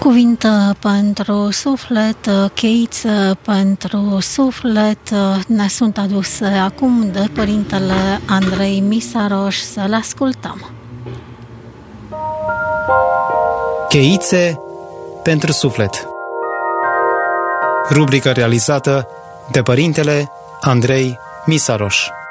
Cuvinte pentru suflet, cheiță pentru suflet ne sunt aduse acum de Părintele Andrei Misaroș, să le ascultăm. Cheițe pentru suflet. Rubrica realizată de Părintele Andrei Misaroș.